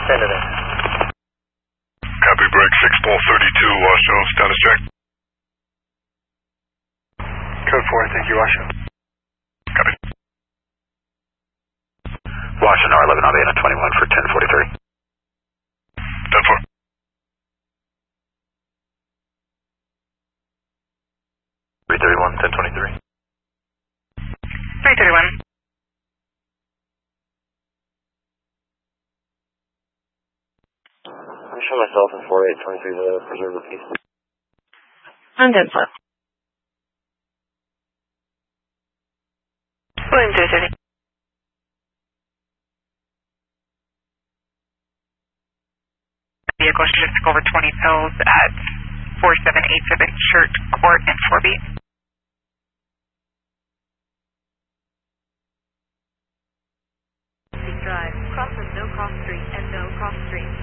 Send it in. Copy, break 6 ball 32, Washoe, status check. Code 4, thank you, Washoe. Copy. Washington R11 on 21 for 1043. 10-4. 331, 1023. 331. I'm showing myself in 4823 to preserve the peace. I'm dead slow. William 330. Vehicle should just over 20 pills at 4787 Shirt Court and 4B. Drive, cross of No Cross Street and No Cross Street.